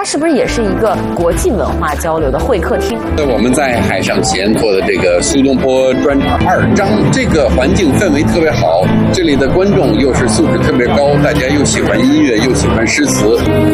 是不是也是一个国际文化交流的会客厅？ 我们在海上前做的这个苏东坡专场2章，这个环境氛围特别好，这里的观众又是素质特别高，大家又喜欢音乐又喜欢诗词。